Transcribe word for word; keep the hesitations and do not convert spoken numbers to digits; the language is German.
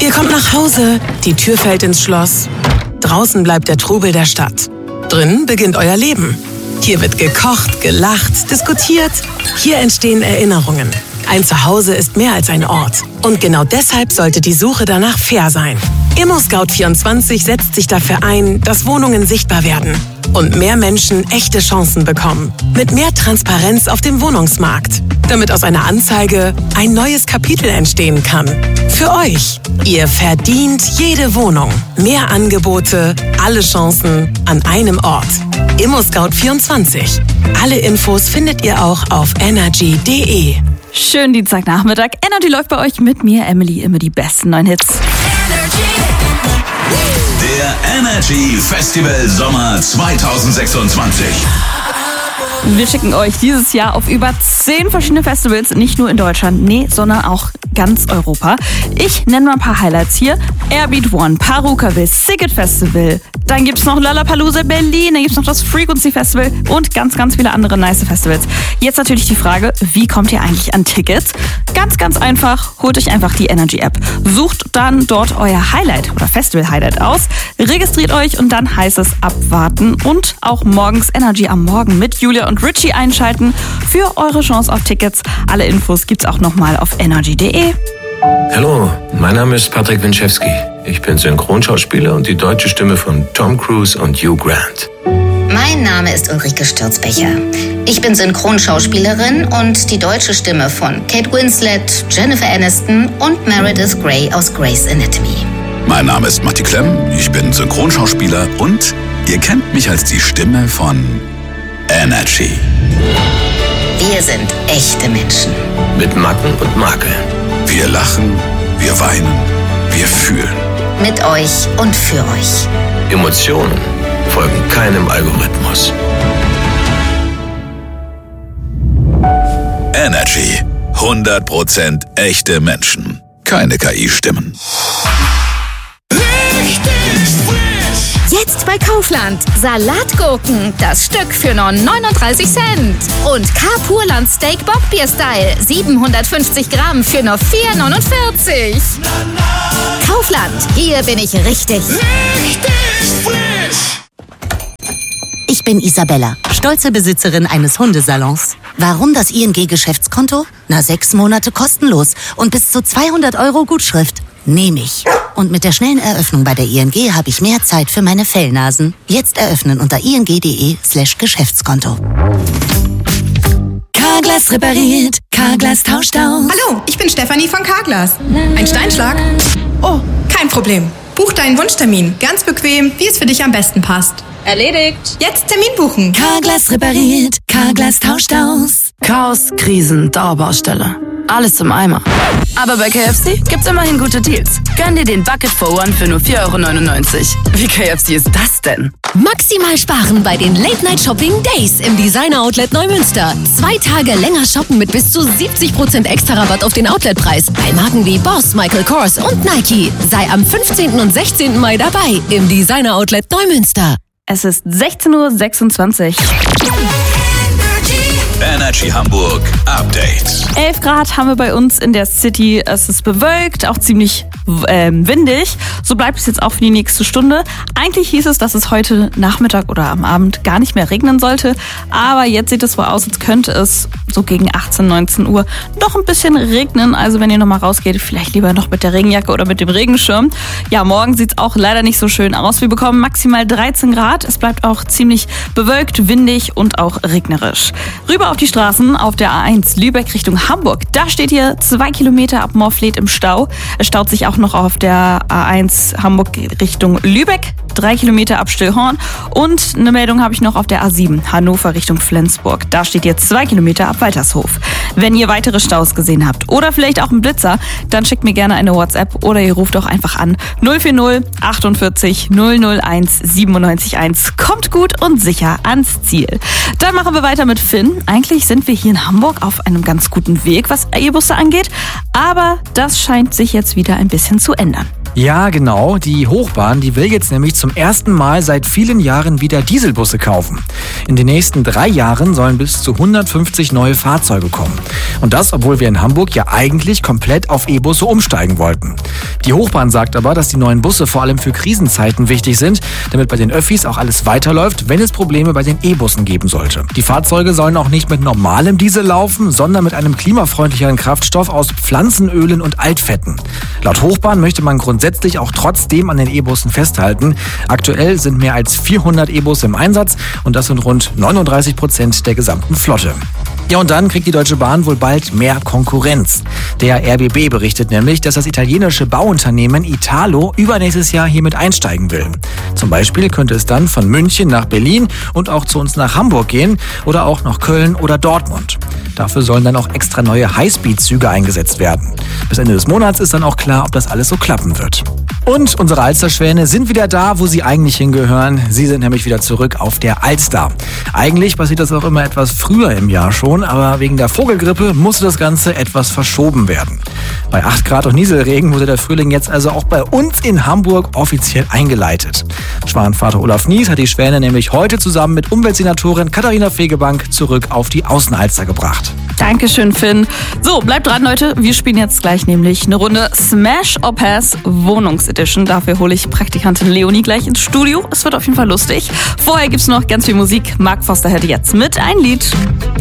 Ihr kommt nach Hause, die Tür fällt ins Schloss. Draußen bleibt der Trubel der Stadt. Drinnen beginnt euer Leben. Hier wird gekocht, gelacht, diskutiert. Hier entstehen Erinnerungen. Ein Zuhause ist mehr als ein Ort. Und genau deshalb sollte die Suche danach fair sein. ImmoScout vierundzwanzig setzt sich dafür ein, dass Wohnungen sichtbar werden und mehr Menschen echte Chancen bekommen. Mit mehr Transparenz auf dem Wohnungsmarkt. Damit aus einer Anzeige ein neues Kapitel entstehen kann. Für euch. Ihr verdient jede Wohnung. Mehr Angebote, alle Chancen an einem Ort. ImmoScout vierundzwanzig. Alle Infos findet ihr auch auf energy punkt de. Schönen Dienstagnachmittag. Energy läuft bei euch mit mir, Emily, immer die besten neuen Hits. Der Energy Festival Sommer zwanzig sechsundzwanzig. Wir schicken euch dieses Jahr auf über zehn verschiedene Festivals, nicht nur in Deutschland, nee, sondern auch ganz Europa. Ich nenne mal ein paar Highlights hier. Airbeat One, Parukaville, Siget Festival, dann gibt's noch Lollapalooza Berlin, dann gibt's noch das Frequency Festival und ganz, ganz viele andere nice Festivals. Jetzt natürlich die Frage, wie kommt ihr eigentlich an Tickets? Ganz, ganz einfach, holt euch einfach die Energy App. Sucht dann dort euer Highlight oder Festival Highlight aus, registriert euch und dann heißt es abwarten und auch morgens Energy am Morgen mit Julia und Richie einschalten für eure Chance auf Tickets. Alle Infos gibt's auch nochmal auf energy punkt de. Hallo, mein Name ist Patrick Winczewski. Ich bin Synchronschauspieler und die deutsche Stimme von Tom Cruise und Hugh Grant. Mein Name ist Ulrike Stürzbecher. Ich bin Synchronschauspielerin und die deutsche Stimme von Kate Winslet, Jennifer Aniston und Meredith Grey aus Grey's Anatomy. Mein Name ist Matti Klemm, ich bin Synchronschauspieler und ihr kennt mich als die Stimme von Energy. Wir sind echte Menschen. Mit Macken und Makeln. Wir lachen, wir weinen, wir fühlen. Mit euch und für euch. Emotionen folgen keinem Algorithmus. Energy. hundert Prozent echte Menschen. Keine K I-Stimmen. Jetzt bei Kaufland. Salatgurken, das Stück für nur neununddreißig Cent. Und K-Purland Steak Bockbier-Style, siebenhundertfünfzig Gramm für nur vier neunundvierzig. Kaufland, hier bin ich richtig. Richtig frisch. Ich bin Isabella, stolze Besitzerin eines Hundesalons. Warum das I N G-Geschäftskonto? Na, sechs Monate kostenlos und bis zu zweihundert Euro Gutschrift. Nehme ich. Und mit der schnellen Eröffnung bei der I N G habe ich mehr Zeit für meine Fellnasen. Jetzt eröffnen unter ing punkt de slash Geschäftskonto. Carglass repariert, Carglass tauscht aus. Hallo, ich bin Stefanie von Carglass. Ein Steinschlag? Oh, kein Problem. Buch deinen Wunschtermin. Ganz bequem, wie es für dich am besten passt. Erledigt. Jetzt Termin buchen. Carglass repariert, Carglass tauscht aus. Chaos, Krisen, Dauerbaustelle. Alles zum Eimer. Aber bei K F C gibt's immerhin gute Deals. Gönn dir den Bucket for One für nur vier Euro neunundneunzig. Wie K F C ist das denn? Maximal sparen bei den Late Night Shopping Days im Designer Outlet Neumünster. Zwei Tage länger shoppen mit bis zu siebzig Prozent extra Rabatt auf den Outletpreis. Bei Marken wie Boss, Michael Kors und Nike. Sei am fünfzehnten und sechzehnten Mai dabei im Designer Outlet Neumünster. Es ist sechzehn Uhr sechsundzwanzig. Energy Hamburg Update. elf Grad haben wir bei uns in der City. Es ist bewölkt, auch ziemlich ähm, windig. So bleibt es jetzt auch für die nächste Stunde. Eigentlich hieß es, dass es heute Nachmittag oder am Abend gar nicht mehr regnen sollte. Aber jetzt sieht es so aus, als könnte es so gegen achtzehn, neunzehn Uhr noch ein bisschen regnen. Also wenn ihr nochmal rausgeht, vielleicht lieber noch mit der Regenjacke oder mit dem Regenschirm. Ja, morgen sieht es auch leider nicht so schön aus. Wir bekommen maximal dreizehn Grad. Es bleibt auch ziemlich bewölkt, windig und auch regnerisch. Rüber auf die Straßen, auf der A eins Lübeck Richtung Hamburg. Da steht hier zwei Kilometer ab Morfleet im Stau. Es staut sich auch noch auf der A eins Hamburg Richtung Lübeck. Drei Kilometer ab Stillhorn. Und eine Meldung habe ich noch auf der A sieben Hannover Richtung Flensburg. Da steht jetzt zwei Kilometer ab Waltershof. Wenn ihr weitere Staus gesehen habt oder vielleicht auch einen Blitzer, dann schickt mir gerne eine WhatsApp oder ihr ruft auch einfach an null vier null achtundvierzig null null eins siebenundneunzig eins. Kommt gut und sicher ans Ziel. Dann machen wir weiter mit Finn. Eigentlich sind wir hier in Hamburg auf einem ganz guten Weg, was E-Busse angeht. Aber das scheint sich jetzt wieder ein bisschen zu ändern. Ja, genau. Die Hochbahn, die will jetzt nämlich zum ersten Mal seit vielen Jahren wieder Dieselbusse kaufen. In den nächsten drei Jahren sollen bis zu hundertfünfzig neue Fahrzeuge kommen. Und das, obwohl wir in Hamburg ja eigentlich komplett auf E-Busse umsteigen wollten. Die Hochbahn sagt aber, dass die neuen Busse vor allem für Krisenzeiten wichtig sind, damit bei den Öffis auch alles weiterläuft, wenn es Probleme bei den E-Bussen geben sollte. Die Fahrzeuge sollen auch nicht mit normalem Diesel laufen, sondern mit einem klimafreundlicheren Kraftstoff aus Pflanzenölen und Altfetten. Laut Hochbahn möchte man grundsätzlich auch trotzdem an den E-Bussen festhalten. Aktuell sind mehr als vierhundert E-Busse im Einsatz und das sind rund neununddreißig Prozent der gesamten Flotte. Ja, und dann kriegt die Deutsche Bahn wohl bald mehr Konkurrenz. Der R B B berichtet nämlich, dass das italienische Bauunternehmen Italo übernächstes Jahr hier mit einsteigen will. Zum Beispiel könnte es dann von München nach Berlin und auch zu uns nach Hamburg gehen oder auch nach Köln oder Dortmund. Dafür sollen dann auch extra neue Highspeed-Züge eingesetzt werden. Bis Ende des Monats ist dann auch klar, ob das alles so klappen wird. Und unsere Alsterschwäne sind wieder da, wo sie eigentlich hingehören. Sie sind nämlich wieder zurück auf der Alster. Eigentlich passiert das auch immer etwas früher im Jahr schon, aber wegen der Vogelgrippe musste das Ganze etwas verschoben werden. Bei acht Grad und Nieselregen wurde der Frühling jetzt also auch bei uns in Hamburg offiziell eingeleitet. Schwanenvater Olaf Nies hat die Schwäne nämlich heute zusammen mit Umweltsenatorin Katharina Fegebank zurück auf die Außenalster gebracht. Dankeschön, Finn. So, bleibt dran, Leute. Wir spielen jetzt gleich nämlich eine Runde Smash or Pass Wohnungsedition. Dafür hole ich Praktikantin Leonie gleich ins Studio. Es wird auf jeden Fall lustig. Vorher gibt's noch ganz viel Musik. Mark Foster hätte jetzt mit ein Lied.